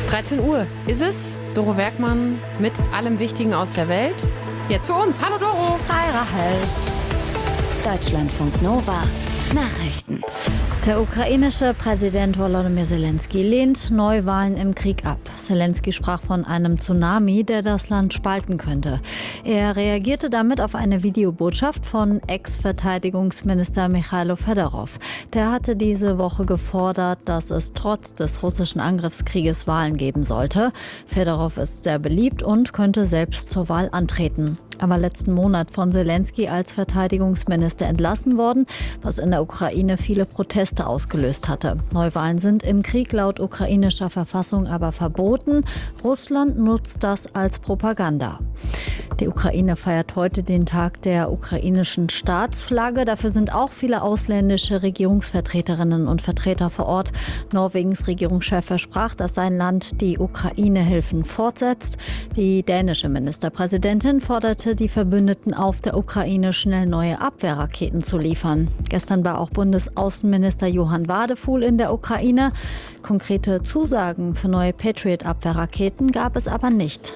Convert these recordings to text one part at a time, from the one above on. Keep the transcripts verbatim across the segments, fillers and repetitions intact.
dreizehn Uhr ist es. Doro Werkmann mit allem Wichtigen aus der Welt. Jetzt für uns. Hallo Doro. Hi Rahel. Deutschlandfunk Nova. Nachrichten. Der ukrainische Präsident Volodymyr Zelensky lehnt Neuwahlen im Krieg ab. Zelensky sprach von einem Tsunami, der das Land spalten könnte. Er reagierte damit auf eine Videobotschaft von Ex-Verteidigungsminister Michailo Fedorov. Der hatte diese Woche gefordert, dass es trotz des russischen Angriffskrieges Wahlen geben sollte. Fedorov ist sehr beliebt und könnte selbst zur Wahl antreten. Er war letzten Monat von Zelensky als Verteidigungsminister entlassen worden, was in der Ukraine viele Proteste ausgelöst hatte. Neuwahlen sind im Krieg laut ukrainischer Verfassung aber verboten. Russland nutzt das als Propaganda. Die Ukraine feiert heute den Tag der ukrainischen Staatsflagge. Dafür sind auch viele ausländische Regierungsvertreterinnen und Vertreter vor Ort. Norwegens Regierungschef versprach, dass sein Land die Ukraine-Hilfen fortsetzt. Die dänische Ministerpräsidentin forderte die Verbündeten auf, der Ukraine schnell neue Abwehrraketen zu liefern. Gestern war auch Bundesaußenminister Johann Wadefuhl in der Ukraine. Konkrete Zusagen für neue Patriot-Abwehrraketen gab es aber nicht.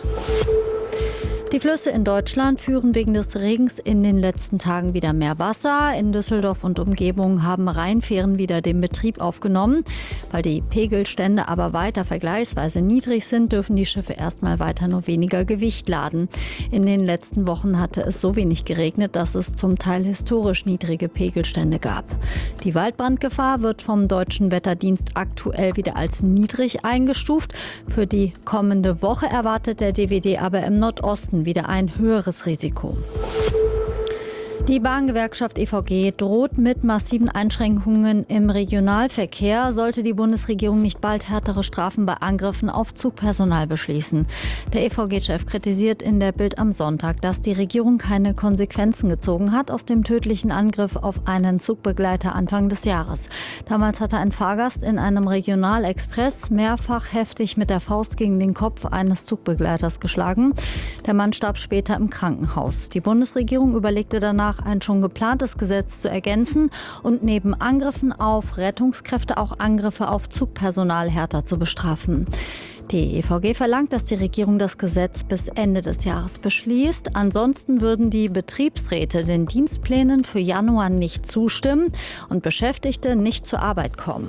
Die Flüsse in Deutschland führen wegen des Regens in den letzten Tagen wieder mehr Wasser. In Düsseldorf und Umgebung haben Rheinfähren wieder den Betrieb aufgenommen. Weil die Pegelstände aber weiter vergleichsweise niedrig sind, dürfen die Schiffe erstmal weiter nur weniger Gewicht laden. In den letzten Wochen hatte es so wenig geregnet, dass es zum Teil historisch niedrige Pegelstände gab. Die Waldbrandgefahr wird vom Deutschen Wetterdienst aktuell wieder als niedrig eingestuft. Für die kommende Woche erwartet der D W D aber im Nordosten wieder ein höheres Risiko. Die Bahngewerkschaft E V G droht mit massiven Einschränkungen im Regionalverkehr, sollte die Bundesregierung nicht bald härtere Strafen bei Angriffen auf Zugpersonal beschließen. Der E V G-Chef kritisiert in der Bild am Sonntag, dass die Regierung keine Konsequenzen gezogen hat aus dem tödlichen Angriff auf einen Zugbegleiter Anfang des Jahres. Damals hatte ein Fahrgast in einem Regionalexpress mehrfach heftig mit der Faust gegen den Kopf eines Zugbegleiters geschlagen. Der Mann starb später im Krankenhaus. Die Bundesregierung überlegte danach, ein schon geplantes Gesetz zu ergänzen und neben Angriffen auf Rettungskräfte auch Angriffe auf Zugpersonal härter zu bestrafen. Die E V G verlangt, dass die Regierung das Gesetz bis Ende des Jahres beschließt. Ansonsten würden die Betriebsräte den Dienstplänen für Januar nicht zustimmen und Beschäftigte nicht zur Arbeit kommen.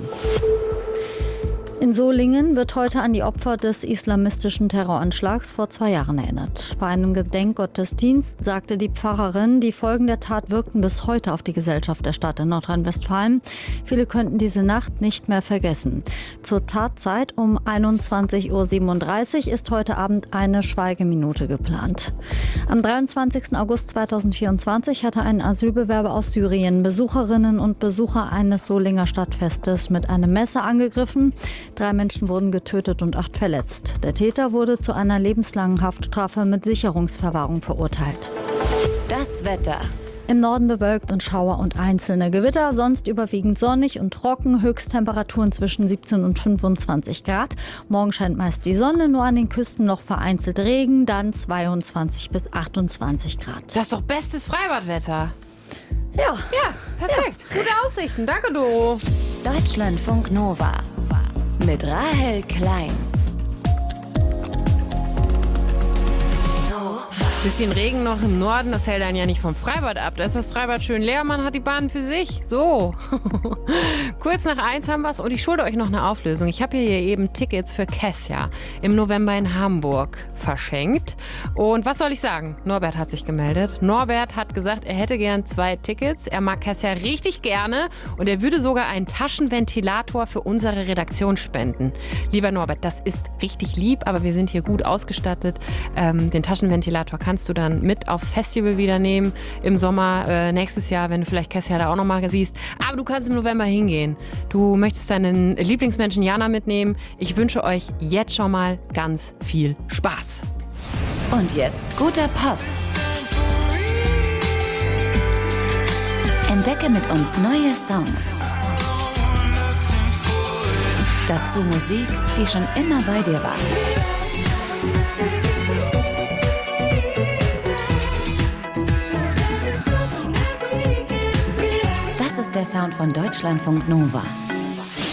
In Solingen wird heute an die Opfer des islamistischen Terroranschlags vor zwei Jahren erinnert. Bei einem Gedenkgottesdienst sagte die Pfarrerin, die Folgen der Tat wirkten bis heute auf die Gesellschaft der Stadt in Nordrhein-Westfalen. Viele könnten diese Nacht nicht mehr vergessen. Zur Tatzeit um einundzwanzig Uhr siebenunddreißig ist heute Abend eine Schweigeminute geplant. Am dreiundzwanzigsten August zweitausendvierundzwanzig hatte ein Asylbewerber aus Syrien Besucherinnen und Besucher eines Solinger Stadtfestes mit einem Messer angegriffen. Drei Menschen wurden getötet und acht verletzt. Der Täter wurde zu einer lebenslangen Haftstrafe mit Sicherungsverwahrung verurteilt. Das Wetter. Im Norden bewölkt und Schauer und einzelne Gewitter, sonst überwiegend sonnig und trocken, Höchsttemperaturen zwischen siebzehn und fünfundzwanzig Grad. Morgen scheint meist die Sonne, nur an den Küsten noch vereinzelt Regen, dann zweiundzwanzig bis achtundzwanzig Grad. Das ist doch bestes Freibadwetter. Ja. Ja, perfekt. Ja. Gute Aussichten. Danke, Doro. Deutschlandfunk Nova. Mit Rahel Klein. Bisschen Regen noch im Norden, das hält einen ja nicht vom Freibad ab. Da ist das Freibad schön leer, man hat die Bahn für sich. So, kurz nach eins haben wir es und ich schulde euch noch eine Auflösung. Ich habe hier eben Tickets für Kesja im November in Hamburg verschenkt. Und was soll ich sagen? Norbert hat sich gemeldet. Norbert hat gesagt, er hätte gern zwei Tickets. Er mag Kesja richtig gerne und er würde sogar einen Taschenventilator für unsere Redaktion spenden. Lieber Norbert, das ist richtig lieb, aber wir sind hier gut ausgestattet. Ähm, den Taschenventilator kannst du dann mit aufs Festival wieder nehmen im Sommer, äh, nächstes Jahr, wenn du vielleicht Kesja da auch nochmal siehst. Aber du kannst im November hingehen. Du möchtest deinen Lieblingsmenschen Jana mitnehmen. Ich wünsche euch jetzt schon mal ganz viel Spaß. Und jetzt guter Pop. Entdecke mit uns neue Songs. Dazu Musik, die schon immer bei dir war. Das ist der Sound von Deutschlandfunk Nova.